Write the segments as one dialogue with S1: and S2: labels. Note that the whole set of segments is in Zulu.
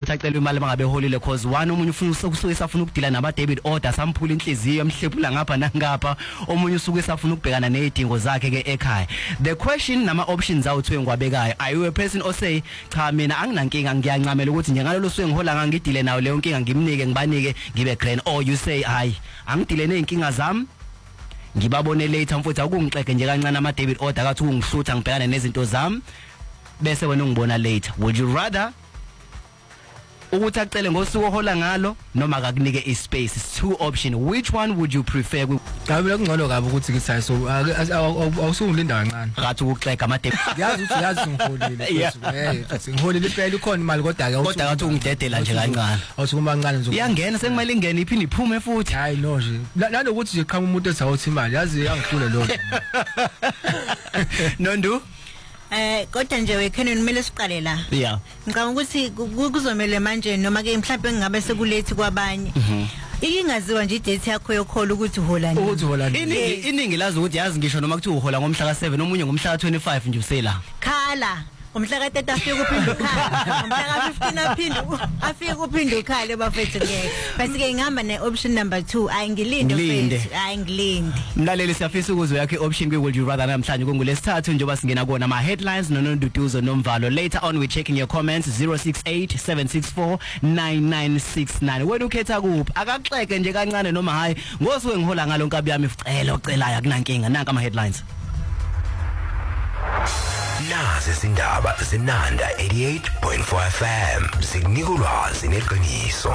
S1: ukuthi acela imali mangabe holile cause one omunye ufuna usuke safuna ukudila naba debit order samphula inhliziyo emhlephula ngapha nangapha omunye usuke safuna ukubhekana nezidingo zakhe ke ekhaya. The question nama options awuthwe ngwabekayo, are you a person o say cha mina anginankinga ngiyancamela ukuthi nje ngalolu suku ngihola ngangidile nawo leyo nkinga ngimnike ngibanike ngibe grand, or you say hayi angidile nezinkinga zami ngibabone later mfuthu akungixeke nje kancane ama debit order kathi ungihlutha ngibhekana nezinto zami bese wena ungibona later? Would you rather ukuthi acele ngosuku ohola ngalo noma akakunike ispace? It's two options. Which one would you prefer?
S2: Ngabe lokungcono kabi ukuthi ngithi so awusungilinda kancane
S1: ngathi ukuxeka ama debit.
S2: Yazi ngiholile ngiholile iphela ikhona imali kodwa
S1: ngathi ungidedela nje kancane.
S2: Awuthi uma kancane nje
S1: iyangena sekumele ingene iphinde iphume futhi.
S2: Hayi no nje nanokuthi nje qhamuka umuntu esawuthi imali yazi angihlule lokho.
S1: Nondu
S3: kodwa nje wekhona kumele siqale la.
S1: Yeah.
S3: Ngicabanga ukuthi kuzomela manje noma ke mhlawumbe ngingabe sekulethi kwabanye. Ingaziwa nje idate yakho yokhola ukuthi uhola nini.
S2: Ukuthi uhola nini.
S1: Iningi lazi ukuthi yazi ngisho noma kuthi uhola ngomhla ka7 omunye ngomhla ka25 nje usela.
S3: Khala. Umhla ka30 afike kuphinda ukhala. Umhla ka15 afike kuphinda ukhala bafethu ngeke. Bese ke ngihamba neoption number 2 ayingilinde mfethu. Ayingilinde.
S1: Mlaleli siyafisa ukuzwe yakhe option kwi would you rather namhlanje kungolesithathu njengoba singena kona ama headlines noNonduduzo nomvalo. Later on we checking your comments 0687649969. Wena ukhetha kuphi? Akaxeke nje kancane noma hayi ngosuke ngihola ngalo nkabi yami ocelayo akunankinga. Nanka ama headlines.
S4: Nazi izindaba zinanda 88.4 FM zikunika ulwazi neqiniso.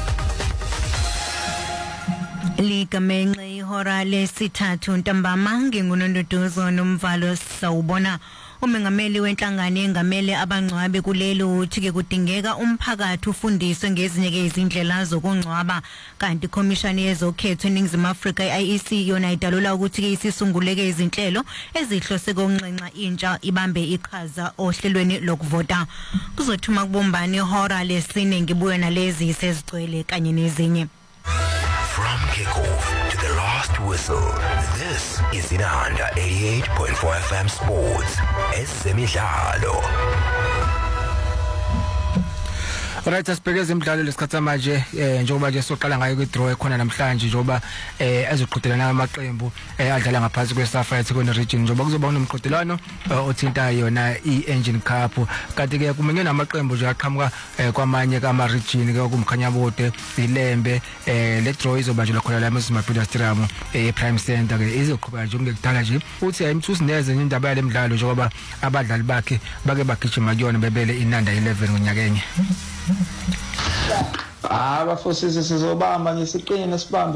S3: Ligamenxe ihora lesithathu ntambama nginguNonduduzo nomvalo sawubona. Umengameli wenhlangano engamele abangcwabe kulelo uthi ke kudingeka umphakathi ufundiswe ngezinye ke izindlela zokungcwaba, kanti commission yezokhetho eNingizimu Afrika iEC yona idalula ukuthi ke isisunguleke izinhlelo ezihlose konxenxa intsha ibambe iqhaza ohlelweni lokuvota. Kuzothuma kubumbani ihora lesine ngibuye nalezi sezigcwele kanye nezinye.
S4: From kickoff to the last whistle, this is Inanda 88.4 FM Sports. Ezemidlalo.
S2: Alright, asibheke ezemidlalo lesikhathi manje njengoba nje soqala ngayo kwi-draw ekhona namhlanje njengoba ezoqhudelana amaqembu adlala ngaphansi kwe-Sapphire kona region njengoba kuzoba nomqhudelano othinta yona i-Engine Cup, kanti ke kumenywe amaqembu nje aqhamuka kwamanye kama region ke kumkhanyabode iLembe. Le draw izobanjelwa khona la eMzimba Stadium ePrime Center ke izoqhubeka nje ngekudala nje uthi ayimthusi neze indaba yale midlalo njengoba abadlali bakhe bake bagijima kuyona bebele Inanda 11 ngonyaka enye.
S5: Abafosisi sizobamba ngesiqine sibambe